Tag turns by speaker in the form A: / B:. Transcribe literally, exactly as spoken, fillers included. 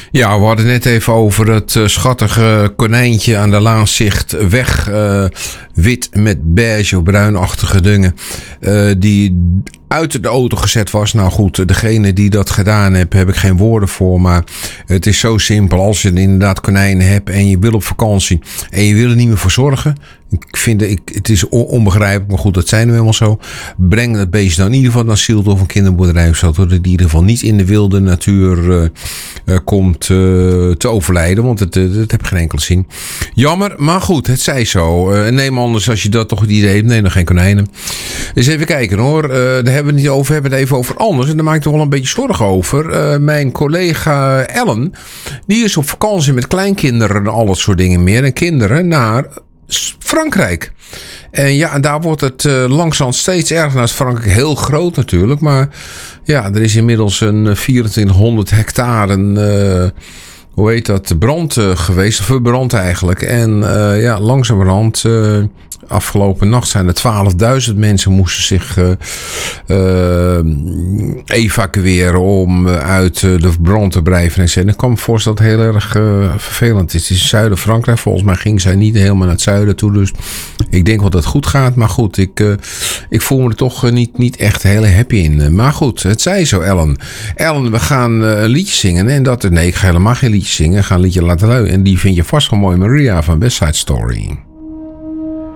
A: Ja, we hadden net even over het uh, schattige konijntje aan de Laanzicht weg. Uh, wit met beige of bruinachtige dingen. Uh, die uit de auto gezet was. Nou goed, degene die dat gedaan heeft, heb ik geen woorden voor. Maar het is zo simpel. Als je inderdaad konijnen hebt en je wil op vakantie en je wil er niet meer voor zorgen. Ik vind ik, het is onbegrijpelijk, maar goed, dat zijn we helemaal zo. Breng dat beest dan in ieder geval naar Ziel of een kinderboerderij of zo, zodat het in ieder geval niet in de wilde natuur uh, uh, komt uh, te overlijden, want het, uh, het heeft geen enkele zin. Jammer, maar goed, het zij zo. Uh, neem anders, als je dat toch het idee hebt, neem dan geen konijnen. Dus even kijken hoor, uh, daar hebben we het niet over, we hebben het even over anders en daar maak ik toch wel een beetje zorgen over. Uh, mijn collega Ellen, die is op vakantie met kleinkinderen en al dat soort dingen meer en kinderen naar Frankrijk. En ja, en daar wordt het uh, langzaam steeds erger. Nou is Frankrijk heel groot natuurlijk. Maar ja, er is inmiddels een vierentwintighonderd hectare... Uh, hoe heet dat? Brand uh, geweest. Verbrand eigenlijk. En uh, ja, langzamerhand... Uh, afgelopen nacht zijn er twaalfduizend mensen moesten zich uh, uh, evacueren om uh, uit uh, de brand te blijven. En ik kan me voorstellen dat het heel erg uh, vervelend is. Het is zuiden Frankrijk. Volgens mij ging zij niet helemaal naar het zuiden toe. Dus ik denk wel dat het goed gaat. Maar goed, ik, uh, ik voel me er toch uh, niet, niet echt heel happy in. Maar goed, het zei zo Ellen. Ellen, we gaan uh, een liedje zingen. En dat, nee, ik ga helemaal geen liedje zingen. Ik ga een liedje laten luisteren. En die vind je vast wel mooi. Maria van West Side Story.